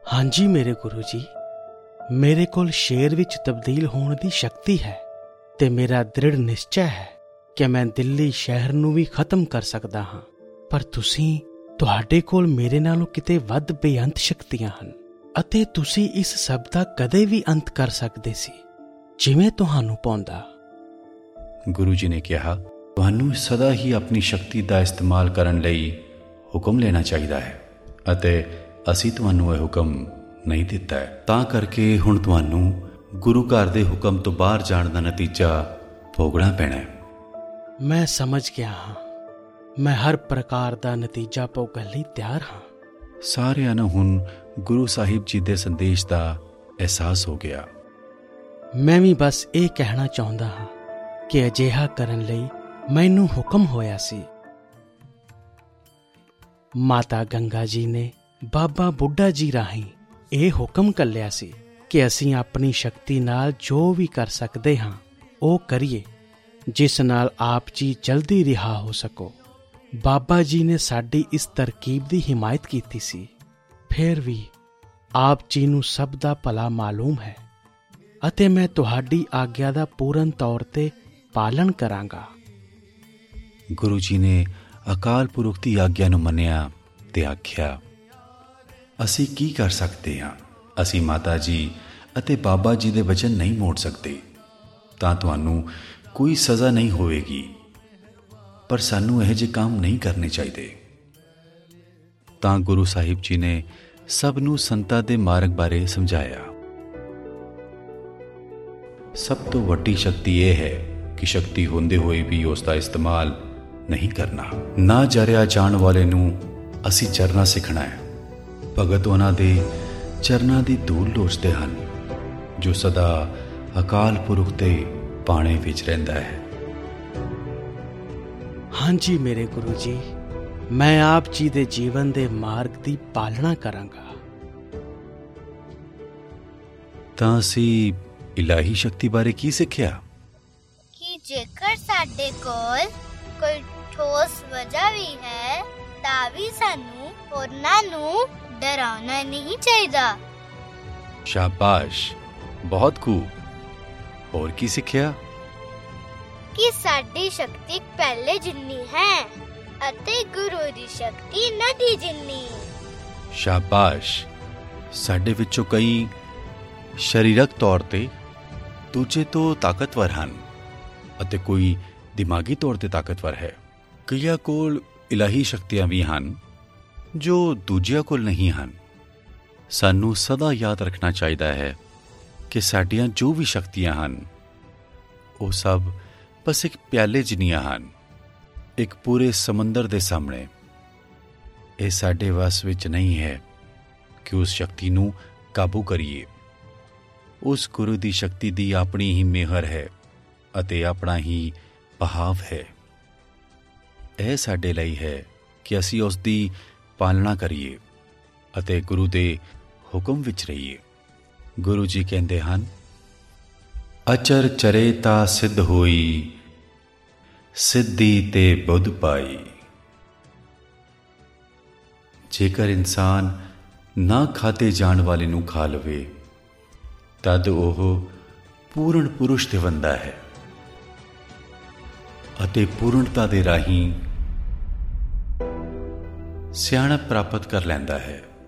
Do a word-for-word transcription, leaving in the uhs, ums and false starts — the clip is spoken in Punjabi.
ਹਾਂਜੀ ਮੇਰੇ ਗੁਰੂ ਜੀ, ਮੇਰੇ ਕੋਲ ਸ਼ੇਰ ਵਿੱਚ ਤਬਦੀਲ ਹੋਣ ਦੀ ਸ਼ਕਤੀ ਹੈ ਤੇ ਮੇਰਾ ਦ੍ਰਿੜ ਨਿਸ਼ਚੈ ਹੈ ਕਿ ਮੈਂ ਦਿੱਲੀ ਸ਼ਹਿਰ ਨੂੰ ਵੀ ਖਤਮ ਕਰ ਸਕਦਾ ਹਾਂ। ਪਰ ਤੁਸੀਂ, ਤੁਹਾਡੇ ਕੋਲ ਮੇਰੇ ਨਾਲੋਂ ਕਿਤੇ ਵੱਧ ਬੇਅੰਤ ਸ਼ਕਤੀਆਂ ਹਨ ਅਤੇ ਤੁਸੀਂ ਇਸ ਸਭ ਦਾ ਕਦੇ ਵੀ ਅੰਤ ਕਰ ਸਕਦੇ ਸੀ, ਜਿਵੇਂ ਤੁਹਾਨੂੰ ਪਾਉਂਦਾ। ਗੁਰੂ ਜੀ ਨੇ ਕਿਹਾ, ਤੁਹਾਨੂੰ ਸਦਾ ਹੀ ਆਪਣੀ ਸ਼ਕਤੀ ਦਾ ਇਸਤੇਮਾਲ ਕਰਨ ਲਈ ਹੁਕਮ ਲੈਣਾ ਚਾਹੀਦਾ ਹੈ ਅਤੇ ਅਸੀਂ ਤੁਹਾਨੂੰ ਇਹ ਹੁਕਮ ਨਹੀਂ ਦਿੱਤਾ ਹੈ। ਤਾਂ ਕਰਕੇ ਹੁਣ ਤੁਹਾਨੂੰ ਗੁਰੂ ਘਰ ਦੇ ਹੁਕਮ ਤੋਂ ਬਾਹਰ ਜਾਣ ਦਾ ਨਤੀਜਾ ਭੋਗਣਾ ਪੈਣਾ ਹੈ। ਮੈਂ ਸਮਝ ਗਿਆ ਹਾਂ, ਮੈਂ ਹਰ ਪ੍ਰਕਾਰ ਦਾ ਨਤੀਜਾ ਭੋਗਣ ਲਈ ਤਿਆਰ ਹਾਂ। ਸਾਰਿਆਂ ਨੂੰ ਹੁਣ ਗੁਰੂ ਸਾਹਿਬ ਜੀ ਦੇ ਸੰਦੇਸ਼ ਦਾ ਅਹਿਸਾਸ ਹੋ ਗਿਆ। ਮੈਂ ਵੀ ਬਸ ਇਹ ਕਹਿਣਾ ਚਾਹੁੰਦਾ ਹਾਂ ਕਿ ਅਜਿਹਾ ਕਰਨ ਲਈ ਮੈਨੂੰ ਹੁਕਮ ਹੋਇਆ ਸੀ। ਮਾਤਾ ਗੰਗਾ ਜੀ ਨੇ ਬਾਬਾ ਬੁੱਢਾ ਜੀ ਰਾਹੀਂ ਇਹ ਹੁਕਮ ਘੱਲਿਆ ਸੀ ਕਿ ਅਸੀਂ ਆਪਣੀ ਸ਼ਕਤੀ ਨਾਲ ਜੋ ਵੀ ਕਰ ਸਕਦੇ ਹਾਂ ਉਹ ਕਰੀਏ, ਜਿਸ ਨਾਲ ਆਪ ਜੀ ਜਲਦੀ ਰਿਹਾ ਹੋ ਸਕੋ। ਬਾਬਾ ਜੀ ਨੇ ਸਾਡੀ ਇਸ ਤਰਕੀਬ ਦੀ ਹਿਮਾਇਤ ਕੀਤੀ ਸੀ। ਫਿਰ ਵੀ ਆਪ ਜੀ ਨੂੰ ਸਭ ਦਾ ਭਲਾ ਮਾਲੂਮ ਹੈ ਅਤੇ ਮੈਂ ਤੁਹਾਡੀ ਆਗਿਆ ਦਾ ਪੂਰਨ ਤੌਰ ਤੇ ਪਾਲਣ ਕਰਾਂਗਾ। ਗੁਰੂ ਜੀ ਨੇ ਅਕਾਲ ਪੁਰਖ ਦੀ ਆਗਿਆ ਨੂੰ ਮੰਨਿਆ ਤੇ ਆਖਿਆ, ਅਸੀਂ ਕੀ ਕਰ ਸਕਦੇ ਹਾਂ? ਅਸੀਂ ਮਾਤਾ ਜੀ ਅਤੇ ਬਾਬਾ ਜੀ ਦੇ ਵਚਨ ਨਹੀਂ ਮੋੜ ਸਕਦੇ, ਤਾਂ ਤੁਹਾਨੂੰ ਕੋਈ ਸਜ਼ਾ ਨਹੀਂ ਹੋਵੇਗੀ, ਪਰ ਸਾਨੂੰ ਇਹੋ ਜਿਹੇ ਕੰਮ ਨਹੀਂ ਕਰਨੇ ਚਾਹੀਦੇ। ਤਾਂ ਗੁਰੂ ਸਾਹਿਬ ਜੀ ਨੇ ਸਭ ਨੂੰ ਸੰਤਾਂ ਦੇ ਮਾਰਗ ਬਾਰੇ ਸਮਝਾਇਆ। ਸਭ ਤੋਂ ਵੱਡੀ ਸ਼ਕਤੀ ਇਹ ਹੈ ਕਿ ਸ਼ਕਤੀ ਹੁੰਦੇ ਹੋਏ ਵੀ ਉਸ ਦਾ ਇਸਤੇਮਾਲ ਨਹੀਂ ਕਰਨਾ। ਨਾ ਜਰਿਆ ਜਾਣ ਵਾਲੇ ਨੂੰ ਅਸੀਂ ਚਰਨਾ ਸਿੱਖਣਾ ਹੈ। ਭਗਤ ਉਹਨਾਂ ਦੇ ਚਰਨਾਂ ਦੀ ਧੂਲ ਲੋਚਦੇ ਹਨ ਜੋ ਸਦਾ ਅਕਾਲ ਪੁਰਖ ਦੇ ਪਾਣੇ ਵਿੱਚ ਰਹਿੰਦਾ ਹੈ। ਹਾਂਜੀ ਮੇਰੇ ਗੁਰੂ ਜੀ, ਮੈਂ ਆਪ ਜੀ ਦੇ ਜੀਵਨ ਦੇ ਮਾਰਗ ਦੀ ਪਾਲਣਾ ਕਰਾਂਗਾ। ਤਾਂ ਅਸੀਂ ਇਲਾਹੀ ਸ਼ਕਤੀ ਬਾਰੇ ਕੀ ਸਿੱਖਿਆ? ਕਿ ਜੇਕਰ ਸਾਡੇ ਕੋਲ ਕੋਈ ਠੋਸ ਵਜ੍ਹਾ ਵੀ ਹੈ ਤਾਂ ਵੀ ਸਾਨੂੰ ਉਹਨਾਂ ਨੂੰ ਡਰਾਉਣਾ ਨਹੀਂ ਚਾਹੀਦਾ। ਸ਼ਾਬਾਸ਼, ਬਹੁਤ ਖੂਬ। ਹੋਰ ਕੀ ਸਿੱਖਿਆ? ਕਿ ਸਾਡੀ ਸ਼ਕਤੀ ਪਹਿਲੇ ਜਿੰਨੀ ਹੈ ਅਤੇ ਗੁਰੂ ਦੀ ਸ਼ਕਤੀ ਨਦੀ ਜਿੰਨੀ। ਸ਼ਾਬਾਸ਼। ਸਾਡੇ ਵਿੱਚੋਂ ਕਈ ਸਰੀਰਕ ਤੌਰ ਤੇ ਦੂਜੇ ਤੋਂ ਤਾਕਤਵਰ ਹਨ ਅਤੇ ਕੋਈ ਦਿਮਾਗੀ ਤੌਰ ਤੇ ਤਾਕਤਵਰ ਹੈ। ਕਈਆਂ ਕੋਲ ਇਲਾਹੀ ਸ਼ਕਤੀਆਂ ਵੀ ਹਨ ਜੋ ਦੂਜਿਆਂ ਕੋਲ ਨਹੀਂ ਹਨ। ਸਾਨੂੰ ਸਦਾ ਯਾਦ ਰੱਖਣਾ ਚਾਹੀਦਾ ਹੈ ਕਿ ਸਾਡੀਆਂ ਜੋ ਵੀ ਸ਼ਕਤੀਆਂ ਹਨ ਉਹ ਸਭ ਬਸ ਇੱਕ ਪਿਆਲੇ ਜਿੰਨੀਆਂ ਹਨ, ਇੱਕ ਪੂਰੇ ਸਮੁੰਦਰ ਦੇ ਸਾਹਮਣੇ। ਇਹ ਸਾਡੇ ਵੱਸ ਵਿੱਚ ਨਹੀਂ ਹੈ ਕਿ ਉਸ ਸ਼ਕਤੀ ਨੂੰ ਕਾਬੂ ਕਰੀਏ। ਉਸ ਗੁਰੂ ਦੀ ਸ਼ਕਤੀ ਦੀ ਆਪਣੀ ਹੀ ਮਿਹਰ ਹੈ ਅਤੇ ਆਪਣਾ ਹੀ ਬਹਾਵ ਹੈ। ਇਹ ਸਾਡੇ ਲਈ ਹੈ ਕਿ ਅਸੀਂ ਉਸ ਦੀ ਪਾਲਣਾ ਕਰੀਏ ਅਤੇ ਗੁਰੂ ਦੇ ਹੁਕਮ ਵਿੱਚ ਰਹੀਏ। ਗੁਰੂ ਜੀ ਕਹਿੰਦੇ ਹਨ, ਅਚਰ ਚਰੇ ਤਾਂ ਸਿੱਧ ਹੋਈ, ਸਿੱਧੀ ਤੇ ਬੁੱਧ ਪਾਈ। ਜੇਕਰ ਇਨਸਾਨ ਨਾ ਖਾਧੇ ਜਾਣ ਵਾਲੇ ਨੂੰ ਖਾ ਲਵੇ ਤਦ ਉਹ ਪੂਰਨ ਪੁਰਸ਼ ਤੇ ਬਣਦਾ ਹੈ ਅਤੇ ਪੂਰਨਤਾ ਦੇ ਰਾਹੀਂ ਸਿਆਣਪ ਪ੍ਰਾਪਤ ਕਰ ਲੈਂਦਾ ਹੈ।